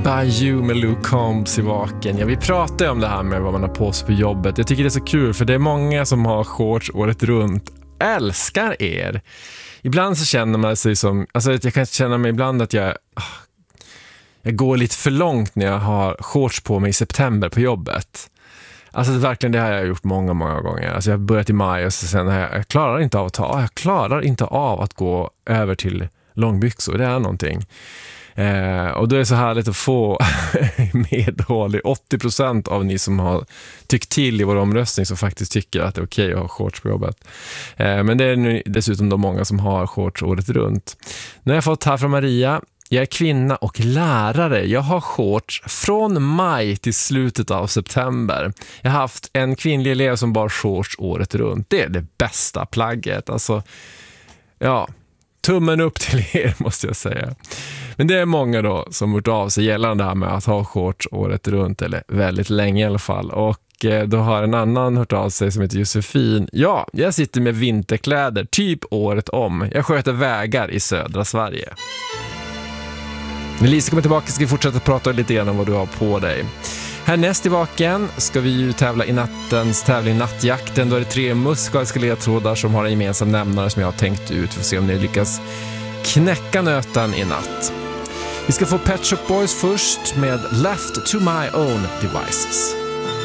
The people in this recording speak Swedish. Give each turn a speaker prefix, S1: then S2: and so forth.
S1: by You med Luke Combs i vaken. Ja, vi pratar ju om det här med vad man har på sig på jobbet. Jag tycker det är så kul för det är många som har shorts året runt. Älskar er. Ibland så känner man sig som, alltså jag kan känna mig ibland att jag går lite för långt när jag har shorts på mig i september på jobbet. Alltså verkligen det har jag gjort många gånger. Alltså jag har börjat i maj och sen jag klarar inte av att gå över till långbyxor. Det är någonting. Och då är det så härligt att få medhåll i 80% av ni som har tyckt till i vår omröstning som faktiskt tycker att det är okej att ha shorts på jobbet. Men det är nu dessutom de många som har shorts året runt. Nu har jag fått här från Maria. Jag är kvinna och lärare. Jag har shorts från maj till slutet av september. Jag har haft en kvinnlig elev som bar shorts året runt. Det är det bästa plagget. Alltså, ja, tummen upp till er måste jag säga. Men det är många då som gjort av sig gällande det här med att ha shorts året runt, eller väldigt länge i alla fall. Och då har en annan hört av sig som heter Josefin. Ja, jag sitter med vinterkläder typ året om. Jag sköter vägar i södra Sverige. När Lisa kommer tillbaka ska vi fortsätta prata lite grann om vad du har på dig. Härnäst i vaken ska vi ju tävla i nattens tävling Nattjakten. Då är det 3 musikaliska ledtrådar som har en gemensam nämnare som jag har tänkt ut. För att se om ni lyckas knäcka nöten i natt. Vi ska få Pet Shop Boys först med Left to My Own Devices.